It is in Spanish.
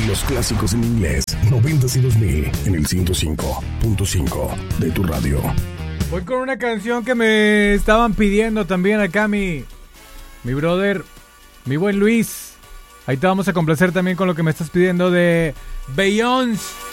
Los clásicos en inglés, 90s y 2000, en el 105.5 de tu radio. Voy con una canción que me estaban pidiendo también acá mi brother, mi buen Luis. Ahí te vamos a complacer también con lo que me estás pidiendo de Beyoncé.